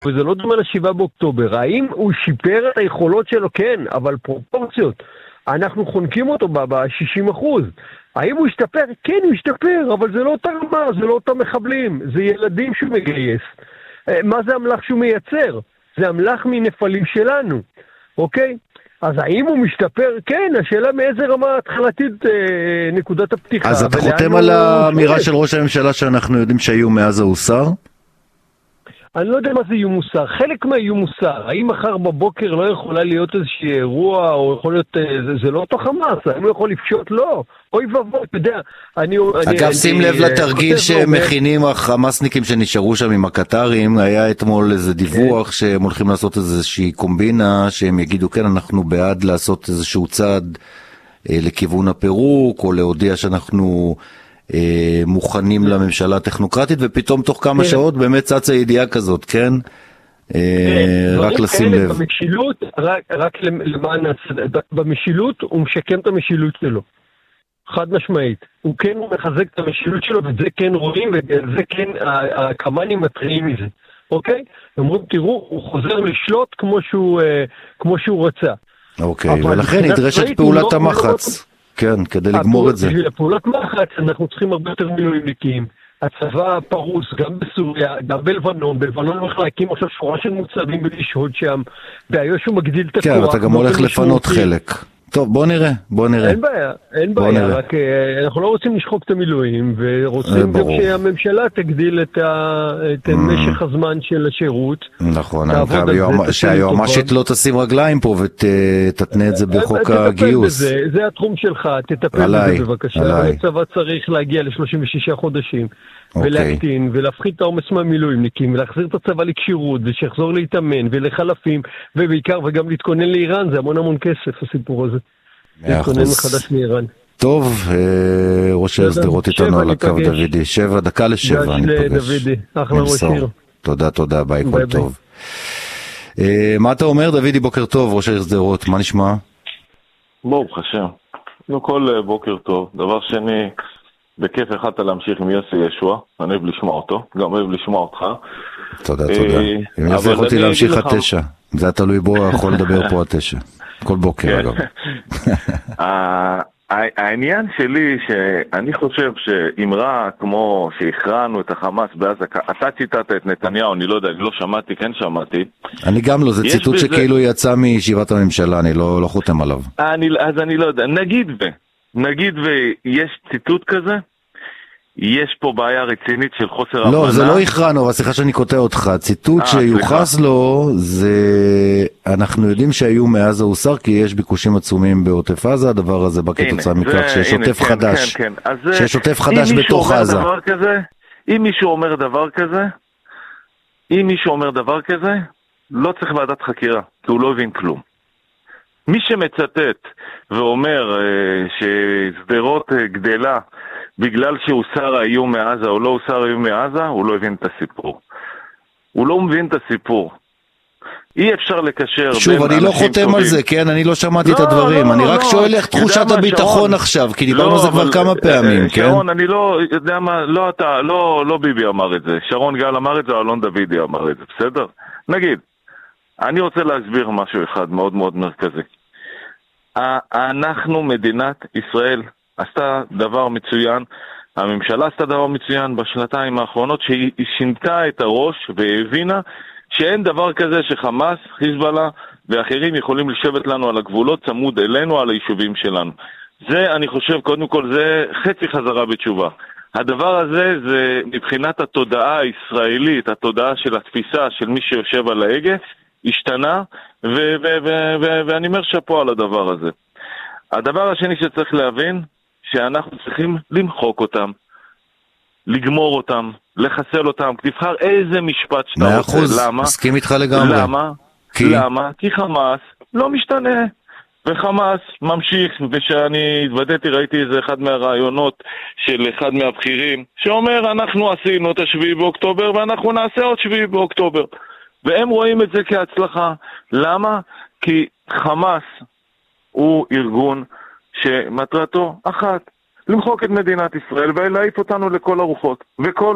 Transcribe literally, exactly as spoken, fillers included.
וזה לא דומה לשבעה באוקטובר. האם הוא שיפר את היכולות שלו? כן, אבל פרופורציות. אנחנו חונקים אותו ב-שישים אחוז. האם הוא השתפר? כן, הוא השתפר, אבל זה לא אותה רמה, זה לא אותם מחבלים, זה ילדים שהוא מגייס. מה זה המלאך שהוא מייצר? זה המלאך מנפלים שלנו, אוקיי? אז האם הוא משתפר? כן, השאלה מאיזה רמה התחלתית אה, נקודת הפתיחה. אז אתה חותם על האמירה של ראש הממשלה שאנחנו יודעים שהאיום מעזה הוסר? אני לא יודע מה זה איום מוסר. חלק מהאיום מוסר. האם מחר בבוקר לא יכולה להיות איזושהי אירוע, או יכול להיות, זה, זה לא אותו חמאס, האם הוא יכול לפשוט? לא. אוי ובוא, אתה יודע. אני, אגב, אני, שים אני, לב לתרגיל שמכינים ואומר... החמאסניקים שנשארו שם עם הקטרים. היה אתמול איזה דיווח שהם הולכים לעשות איזושהי קומבינה, שהם יגידו, כן, אנחנו בעד לעשות איזשהו צעד אה, לכיוון הפירוק, או להודיע שאנחנו... מוכנים לממשלה הטכנוקרטית, ופתאום תוך כמה שעות באמת צצה ידיעה כזאת, כן? רק לשים לב. במשילות, רק למען הסדר, במשילות הוא משקם את המשילות שלו. חד משמעית. הוא כן מחזק את המשילות שלו, ואת זה כן רואים, וזה כן, הקמנים מטריעים מזה. אוקיי? אומרים, תראו, הוא חוזר לשלוט כמו שהוא רצה. אוקיי, ולכן נדרשת פעולת המחץ. כן, כדי לגמור את זה. בשביל הפעולת מחץ אנחנו צריכים הרבה יותר מילואימניקים. הצבא פרוס גם בסוריה, גם בלבנון. בלבנון הולך להקים עכשיו שורה של מוצבים ולשהות שם. באיו"ש הוא מגדיל את הכוח. כן, אתה גם הולך לפנות חלק. טוב, בוא נראה, בוא נראה. אין בעיה, אין בעיה, רק אנחנו לא רוצים לשחוק את המילואים, ורוצים גם שהממשלה תגדיל את משך הזמן של השירות. נכון, שהיועמ"שית לא תשים רגליים פה ותתנה את זה בחוק הגיוס. זה התחום שלך, תטפל בזה בבקשה. הצבא צריך להגיע ל-שלושים ושישה חודשים, ולהקטין, ולהפחית את העומס מהמילואימניקים, ולהחזיר את הצבא לקשירות, ושיחזור להתאמן, ולחלפים, ובעיקר, וגם להתכונן לאיראן, זה המון המון כסף, הסיפור הזה. להתכונן מחדש לאיראן. טוב, ראש העיר שדרות איתנו על הקו, דוידי. שבע, דקה לשבע, אני פגש. דוידי, אחלה ראש עיר. תודה, תודה, ביי, כל טוב. מה אתה אומר, דוידי? בוקר טוב, ראש העיר שדרות, מה נשמע? ברוך השם. נו, כל בוקר טוב. דבר שני, בכיף אחד להמשיך עם יוסי ישוע, אני אוהב לשמוע אותו, גם אוהב לשמוע אותך. תודה, תודה. אם יפה יכולתי להמשיך עד תשע, זה היה תלוי בו, יכול לדבר פה עד תשע. כל בוקר אגב. העניין שלי שאני חושב שאמרה כמו שהכרענו את החמאס בעזה, אתה ציטטת את נתניהו, אני לא יודע, אני לא שמעתי, כן שמעתי. אני גם לא, זה ציטוט שכאילו יצא מישיבת הממשלה, אני לא חותם עליו. אז אני לא יודע, נגיד ו... נגיד ויש ציטוט כזה, יש פה בעיה רצינית של חוסר הבנה. לא, זה לא הכרענו, אבל סליחה שאני קוטע אותך. ציטוט שיוחס לו, זה אנחנו יודעים שהאיום מעזה הוסר, כי יש ביקושים עצומים בעוטף עזה, הדבר הזה בא כתוצאה מכך שיש עוטף חדש. שיש עוטף חדש בתוך עזה. אם מישהו אומר דבר כזה, אם מישהו אומר דבר כזה, לא צריך ועדת חקירה, כי הוא לא הבין כלום. מי שמצטט ואומר uh, ששדרות uh, גדלה בגלל שהוסר האיום מעזה או לא הוסר האיום מעזה, הוא לא הבין את הסיפור. הוא לא מבין את הסיפור. אי אפשר לקשר שוב, אני לא חותם טובים. על זה, כן? אני לא שמעתי לא, את הדברים. לא, אני לא, רק לא. שואל איך תחושת הביטחון שרון. עכשיו, כי דיברנו על זה כבר כמה פעמים, כן? שרון, אני לא יודע מה, לא אתה, לא, לא ביבי אמר את זה. שרון גל אמר את זה, אלון דוידי אמר את זה, בסדר? נגיד, אני רוצה להסביר משהו אחד מאוד מאוד מרכזי. אנחנו, מדינת ישראל, עשתה דבר מצוין, הממשלה עשתה דבר מצוין בשנתיים האחרונות, שהיא שינתה את הראש והבינה שאין דבר כזה שחמאס, חיזבאללה ואחרים יכולים לשבת לנו על הגבולות צמוד אלינו, על היישובים שלנו. זה, אני חושב, קודם כל, זה חצי חזרה בתשובה. הדבר הזה זה מבחינת התודעה הישראלית, התודעה של התפיסה של מי שיושב על ההגה, השתנה, ו- ו- ו- ו- ואני אומר שפה על הדבר הזה. הדבר השני שצריך להבין, שאנחנו צריכים למחוק אותם, לגמור אותם, לחסל אותם, תבחר איזה משפט שאתה רוצה. מאחוז, למה? מסכים איתך לגמרי. למה? כי? למה? כי חמאס לא משתנה. וחמאס ממשיך, ושאני התוודעתי, ראיתי איזה אחד מהרעיונות של אחד מהבכירים, שאומר אנחנו עשינו את השביעי באוקטובר, ואנחנו נעשה עוד שביעי באוקטובר. והם רואים את זה כהצלחה. למה? כי חמאס הוא ארגון שמטרתו אחת, למחוק את מדינת ישראל ולהעיף אותנו לכל הרוחות. וכל